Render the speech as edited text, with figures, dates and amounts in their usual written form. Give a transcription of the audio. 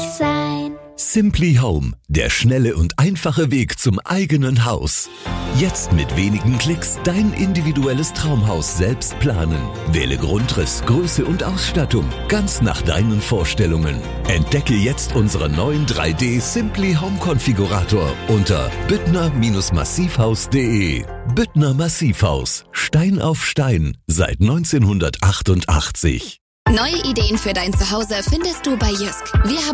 sein. Simply Home, der schnelle und einfache Weg zum eigenen Haus. Jetzt mit wenigen Klicks dein individuelles Traumhaus selbst planen. Wähle Grundriss, Größe und Ausstattung ganz nach deinen Vorstellungen. Entdecke jetzt unseren neuen 3D Simply Home Konfigurator unter büttner-massivhaus.de. Büttner Massivhaus, Stein auf Stein, seit 1988. Neue Ideen für dein Zuhause findest du bei Jysk. Wir haben